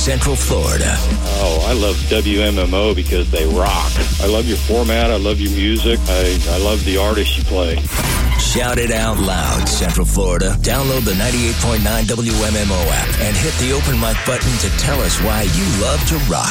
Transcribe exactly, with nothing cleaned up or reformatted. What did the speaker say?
Central Florida. Oh, I love W M M O because they rock. I love your format. I love your music. I, I love the artists you play. Shout it out loud, Central Florida. Download the ninety-eight point nine W M M O app and hit the open mic button to tell us why you love to rock.